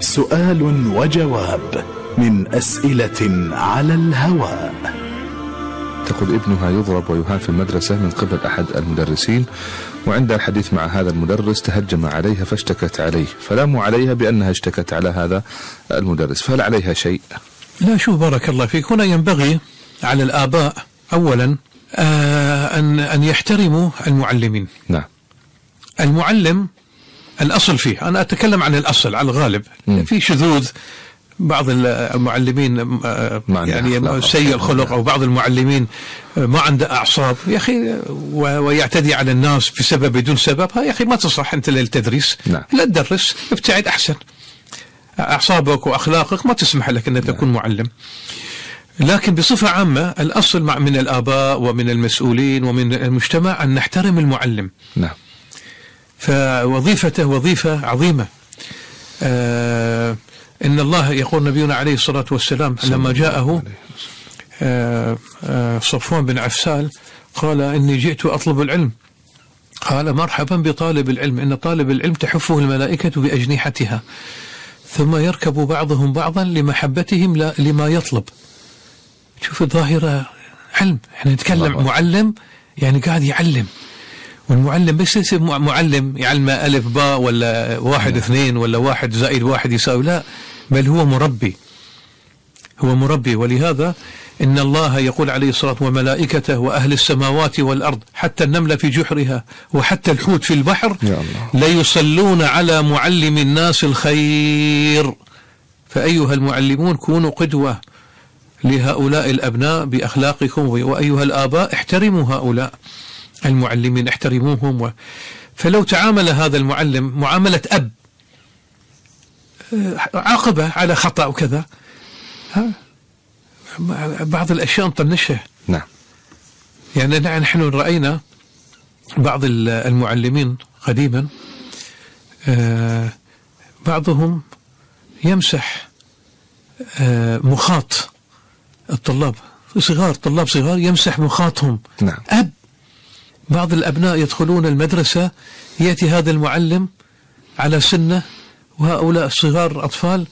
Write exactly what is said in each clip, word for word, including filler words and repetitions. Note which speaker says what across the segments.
Speaker 1: سؤال وجواب من أسئلة على الهواء.
Speaker 2: تقول ابنها يضرب ويهان في المدرسة من قبل أحد المدرسين، وعند الحديث مع هذا المدرس تهجم عليها فاشتكت عليه، فلاموا عليها بأنها اشتكت على هذا المدرس، فهل عليها شيء؟
Speaker 3: لا، شوف بارك الله فيك، هنا ينبغي على الآباء أولا آه أن أن يحترموا المعلمين.
Speaker 2: نعم.
Speaker 3: المعلم الأصل فيه، أنا أتكلم عن الأصل على الغالب. م. في شذوذ، بعض المعلمين يعني سيء الخلق، أو بعض المعلمين ما عنده أعصاب يا أخي ويعتدي على الناس بسبب بدون سبب. يا أخي ما تصح أنت للتدريس.
Speaker 2: نعم.
Speaker 3: لا تدرس، ابتعد أحسن. أعصابك وأخلاقك ما تسمح لك أن تكون معلم. لكن بصفة عامة الأصل من الآباء ومن المسؤولين ومن المجتمع أن نحترم المعلم.
Speaker 2: نعم.
Speaker 3: فوظيفته وظيفة عظيمة. آه إن الله يقول نبينا عليه الصلاة والسلام لما جاءه آه آه صفوان بن عفسال قال إني جئت أطلب العلم، قال مرحبا بطالب العلم، إن طالب العلم تحفه الملائكة بأجنحتها ثم يركب بعضهم بعضا لمحبتهم لما يطلب. شوف الظاهرة علم، احنا نتكلم معلم يعني قاعد يعلم، والمعلم بس يصير معلم يعلم ألف باء ولا واحد اثنين ولا واحد زائد واحد يساوي، لا، بل هو مربي، هو مربي. ولهذا إن الله يقول عليه الصلاة وملائكته وأهل السماوات والأرض حتى النملة في جحرها وحتى الحوت في البحر ليصلون على معلم الناس الخير. فأيها المعلمون كونوا قدوة لهؤلاء الأبناء بأخلاقكم، وأيها الآباء احترموا هؤلاء المعلمين، احترموهم. و... فلو تعامل هذا المعلم معاملة أب عاقبة على خطأ وكذا، بعض الأشياء نطنشها.
Speaker 2: نعم.
Speaker 3: يعني نحن رأينا بعض المعلمين قديما بعضهم يمسح مخاط الطلاب صغار، طلاب صغار يمسح مخاطهم.
Speaker 2: نعم.
Speaker 3: أب. بعض الأبناء يدخلون المدرسة يأتي هذا المعلم على سنة وهؤلاء الصغار أطفال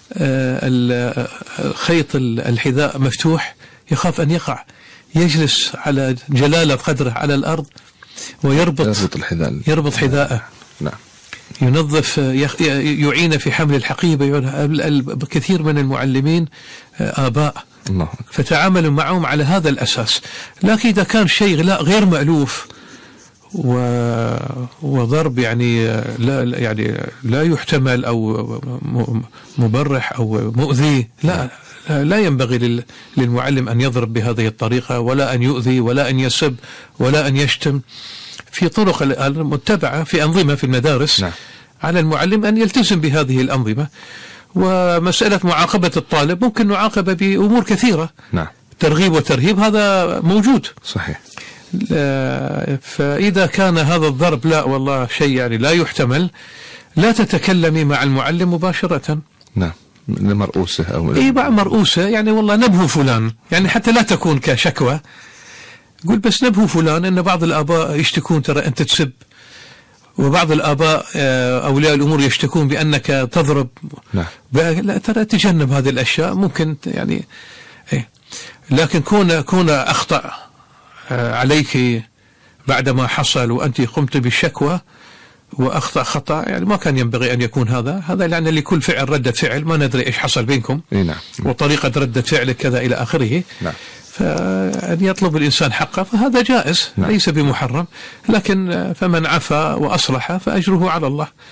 Speaker 3: خيط الحذاء مفتوح يخاف أن يقع، يجلس على جلالة قدره على الأرض ويربط
Speaker 2: يربط الحذاء
Speaker 3: يربط حذاءه.
Speaker 2: نعم.
Speaker 3: ينظف، يعين في حمل الحقيبة. كثير من المعلمين آباء
Speaker 2: الله.
Speaker 3: فتعاملوا معهم على هذا الأساس. لكن إذا كان شيء لا غير مألوف و... وضرب يعني لا يعني لا يحتمل أو مبرح أو مؤذي، لا لا ينبغي لل... للمعلم أن يضرب بهذه الطريقة، ولا أن يؤذي، ولا أن يسب، ولا أن يشتم. في طرق المتبعة في أنظمة في المدارس.
Speaker 2: نعم.
Speaker 3: على المعلم أن يلتزم بهذه الأنظمة. ومسألة معاقبة الطالب ممكن نعاقبه بأمور كثيرة.
Speaker 2: نعم.
Speaker 3: ترغيب وترهيب هذا موجود.
Speaker 2: صحيح.
Speaker 3: فإذا كان هذا الضرب لا والله شيء يعني لا يحتمل، لا تتكلمي مع المعلم مباشرة.
Speaker 2: نعم. لمرؤوسه أو
Speaker 3: إيه مع مرؤوسه، يعني والله نبهو فلان، يعني حتى لا تكون كشكوى. قل بس نبهو فلان إن بعض الآباء يشتكون ترى أنت تسب، وبعض الآباء أولياء الأمور يشتكون بأنك تضرب.
Speaker 2: نعم.
Speaker 3: لا ترى تجنب هذه الأشياء ممكن يعني إيه. لكن كون كون أخطأ عليك بعدما حصل وأنت قمت بالشكوى وأخطأ خطأ، يعني ما كان ينبغي أن يكون هذا هذا لأن لكل فعل ردة فعل، ما ندري إيش حصل بينكم.
Speaker 2: نعم.
Speaker 3: وطريقة ردة فعلك كذا إلى آخره.
Speaker 2: نعم.
Speaker 3: فأن يطلب الإنسان حقه فهذا جائز. نعم. ليس بمحرم، لكن فمن عفا وأصلح فأجره على الله.